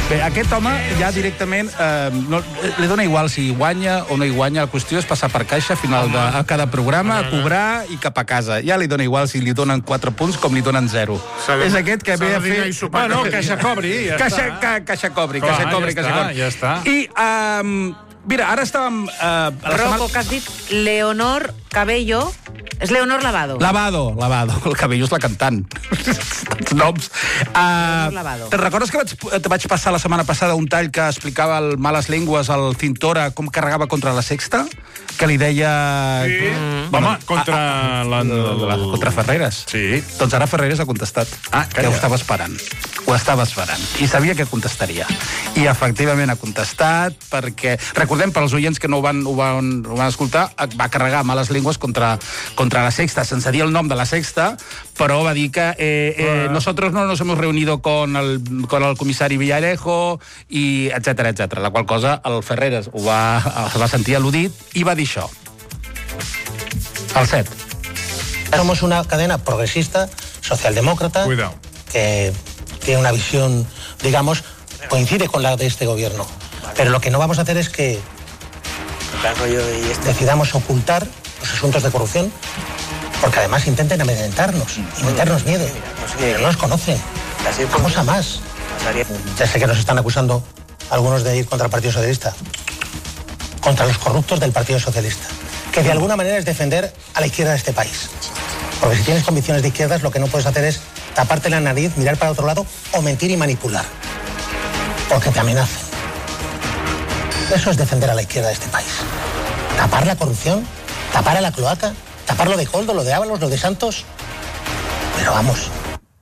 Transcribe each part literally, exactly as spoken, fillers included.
Bé, aquest home ja directament eh, no, li dona igual si guanya o no hi guanya. La qüestió és passar per caixa a final de a cada programa, a cobrar i cap a casa. Ja li dona igual si li donen quatre punts com li donen zero. Sabem, és aquest que ve a fer... Bueno, caixa cobri, ja caixa, està. Ca, caixa cobri, Clar, caixa cobri, ja caixa està, cobri. ja està. I, um, mira, ara estàvem... Uh, Rocco, que has dit Leonor Cabello... És Leonor Lavado. Lavado, Lavado. El Cabello és la cantant. Els noms. Uh, Lavado. Te'n recordes que vaig, te vaig passar la setmana passada un tall que explicava el Males Lengues, el Cintora, com carregava contra la Sexta? Que li deia... Sí. Mm. Home, contra... A, a, la, la, la, contra Ferreres. Sí. Doncs ara Ferreres ha contestat. Ah, que ho estava esperant. Ho estava esperant. I sabia que contestaria. I efectivament ha contestat, perquè... Recordem, per als oients que no ho van, ho van, ho van escoltar, va carregar Males Lengues contra, contra la Sexta, sense dir el nom de la Sexta, però va dir que eh, eh, nosotros no nos hemos reunido con el, con el comissari Villarejo, i etcètera, etcètera. La qual cosa el Ferreres ho va, va sentir al·ludit i va dir això. El set. Somos una cadena progresista, socialdemócrata, Cuidado. que tiene una visión, digamos, coincide con la de este gobierno. Pero lo que no vamos a hacer es que decidamos ocultar los asuntos de corrupción, porque además intenten amedrentarnos y meternos miedo. Pero no nos conocen. Vamos a más. Ya sé que nos están acusando algunos de ir contra el Partido Socialista, contra los corruptos del Partido Socialista, que de alguna manera es defender a la izquierda de este país. Porque si tienes convicciones de izquierdas, lo que no puedes hacer es taparte la nariz, mirar para otro lado o mentir y manipular. Porque te amenazan. Eso es defender a la izquierda de este país. Tapar la corrupción, tapar a la cloaca, tapar lo de Coldo, lo de Ábalos, lo de Santos. Pero vamos.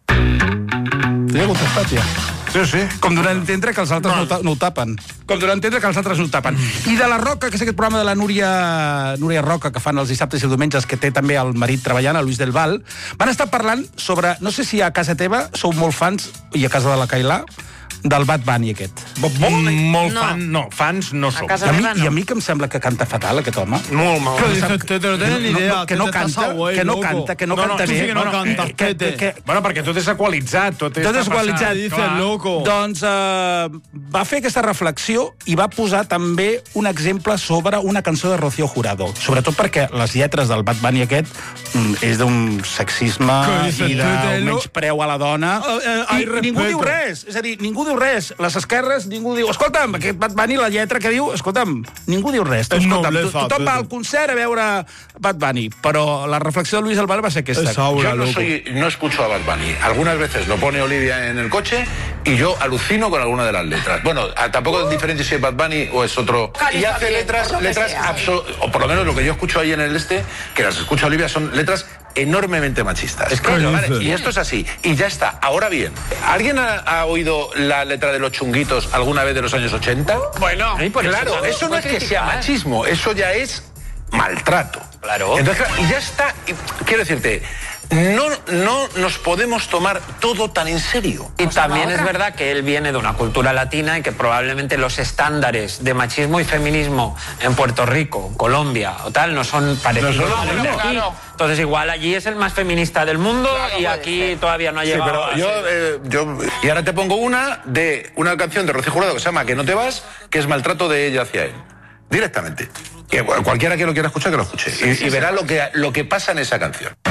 T'he contestat ja. Sí, sí. Com donant a entendre que els altres no, no, no ho tapen. Com donant a entendre que els altres no ho tapen. I de la Roca, que és aquest programa de la Núria, Núria Roca, que fan els dissabtes i els diumenges, que té també el marit treballant, el Luis del Val, van estar parlant sobre... No sé si a casa teva sou molt fans, i a casa de la Cailà, del Bad Bunny aquest. Molt, molt No. fan, no, fans no som. A casa I a, mi, meva no. I a mi que em sembla que canta fatal, aquest home. Molt mal. Que dices, te te lo tenen ni idea. Que no canta, que no canta, que no No, no, canta tu bé. sí que no cantas, que, pete. que, que, Bueno, perquè tot és equalitzat, tot, Tot és qualitzat, dices, loco. Doncs eh, va fer aquesta reflexió i va posar també un exemple sobre una cançó de Rocío Jurado. Sobretot perquè les lletres del Bad Bunny aquest mm, és d'un sexisme Que dices, i tu te d'un lo- menyspreu a la dona. Eh, eh, ai, I ningú respeto. diu res. És a dir, ningú diu res. Les esquerres, ningú diu... Escolta'm, aquest Bad Bunny, la lletra que diu... Escolta'm, ningú diu res. És Escolta'm, nobleza, tothom va Pedro. al concert a veure Bad Bunny, però la reflexió de Luis Albal va ser aquesta. Es aura, Yo no, loco. soy, no escucho a Bad Bunny. Algunas veces lo pone Olivia en el coche y yo alucino con alguna de las letras. Bueno, a- tampoco es diferente si es Bad Bunny o es otro. Y hace letras, letras abso- o por lo menos lo que yo escucho ahí en el este, que las escucha Olivia, son letras enormemente machistas. Es claro, ¿vale? dices. Y esto es así. Y ya está. Ahora bien, ¿alguien ha, ha oído la letra de Los Chunguitos alguna vez de los años ochenta? Bueno, Claro, eso no es que sea machismo, eso ya es maltrato. Claro. Entonces, claro, y ya está. Y quiero decirte, no, no nos podemos tomar todo tan en serio. Y también es verdad que él viene de una cultura latina y que probablemente los estándares de machismo y feminismo en Puerto Rico, Colombia o tal no son parecidos No son a los los de mismos. aquí. Claro. Entonces igual allí es el más feminista del mundo y aquí todavía no ha Sí, llegado pero a yo, ser- eh, yo... Y ahora te pongo una de una canción de Rocío Jurado que se llama Que no te vas, que es maltrato de ella hacia él. Directamente. Que cualquiera que lo quiera escuchar, que lo escuche. Y, y verá lo que, lo que pasa en esa canción.